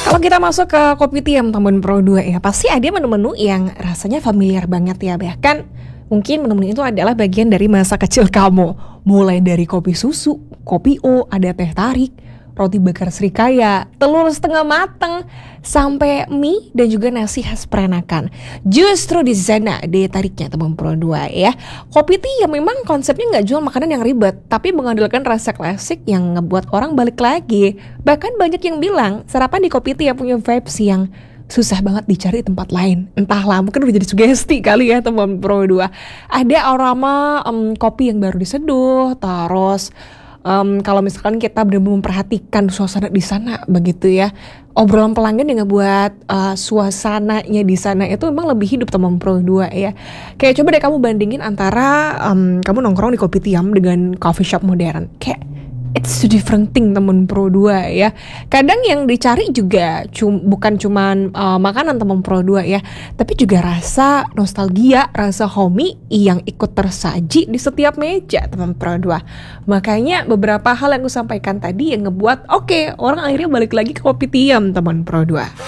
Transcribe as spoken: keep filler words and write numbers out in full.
Kalau kita masuk ke Kopitiam teman Pro dua ya, pasti ada menu-menu yang rasanya familiar banget ya. Bahkan mungkin menu-menu itu adalah bagian dari masa kecil kamu. Mulai dari kopi susu, kopi O, ada teh tarik, roti bakar Srikaya, telur setengah mateng, sampai mie dan juga nasi khas Peranakan. Justru di sana daya tariknya teman Pro dua ya. Kopitiam memang konsepnya nggak jual makanan yang ribet, tapi mengandalkan rasa klasik yang ngebuat orang balik lagi. Bahkan banyak yang bilang sarapan di Kopitiam punya vibes yang susah banget dicari di tempat lain. Entahlah, mungkin udah jadi sugesti kali ya teman Pro dua. Ada aroma um, kopi yang baru diseduh, terus Um, kalau misalkan kita benar-benar memperhatikan suasana di sana begitu ya, obrolan pelanggan yang ngebuat uh, suasananya di sana itu memang lebih hidup teman Pro dua ya. Kayak coba deh kamu bandingin antara um, kamu nongkrong di Kopitiam dengan coffee shop modern. Kayak it's a different thing teman Pro dua ya. Kadang yang dicari juga cum, bukan cuman uh, makanan teman Pro dua ya, tapi juga rasa nostalgia, rasa homey yang ikut tersaji di setiap meja teman Pro dua. Makanya beberapa hal yang aku sampaikan tadi yang ngebuat oke, okay, orang akhirnya balik lagi ke Kopitiam teman Pro dua.